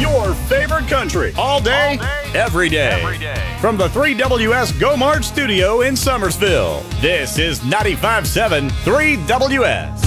your favorite country. All day, every day. From the 3WS Go Mart studio in Summersville, this is 95.7 3WS.